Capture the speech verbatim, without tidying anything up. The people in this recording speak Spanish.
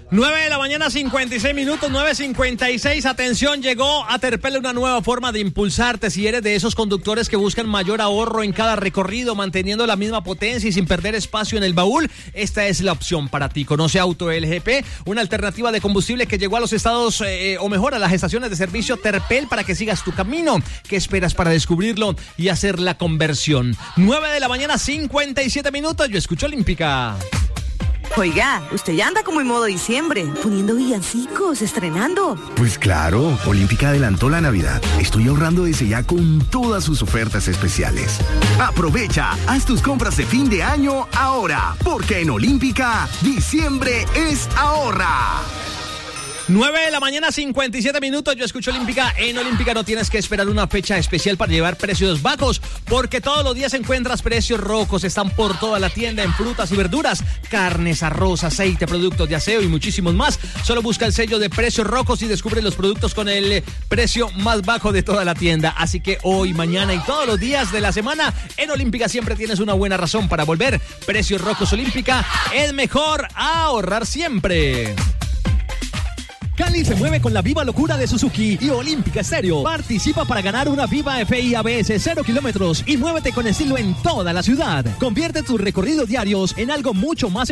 nueve de la mañana, cincuenta y seis minutos, nueve cincuenta y seis. Atención, llegó a Terpel una nueva forma de impulsarte. Si eres de esos conductores que buscan mayor ahorro en cada recorrido, manteniendo la misma potencia y sin perder espacio en el baúl, esta es la opción para ti. Conoce Auto L G P, una alternativa de combustible que llegó a los estados, eh, o mejor, a las estaciones de servicio Terpel para que sigas tu camino. ¿Qué esperas para descubrirlo y hacer la conversión? nueve de la mañana, cincuenta y siete minutos. Yo escucho Olímpica. Oiga, usted ya anda como en modo diciembre, poniendo villancicos, estrenando. Pues claro, Olímpica adelantó la Navidad. Estoy ahorrando desde ya con todas sus ofertas especiales. Aprovecha, haz tus compras de fin de año ahora, porque en Olímpica, diciembre es ahorra. nueve de la mañana, cincuenta y siete minutos. Yo escucho Olímpica. En Olímpica no tienes que esperar una fecha especial para llevar precios bajos, porque todos los días encuentras precios rojos. Están por toda la tienda en frutas y verduras, carnes, arroz, aceite, productos de aseo y muchísimos más. Solo busca el sello de precios rojos y descubre los productos con el precio más bajo de toda la tienda. Así que hoy, mañana y todos los días de la semana, en Olímpica siempre tienes una buena razón para volver. Precios rojos Olímpica, es mejor ahorrar siempre. Cali se mueve con la viva locura de Suzuki y Olímpica Estéreo. Participa para ganar una Viva F I A B S cero kilómetros y muévete con estilo en toda la ciudad. Convierte tus recorridos diarios en algo mucho más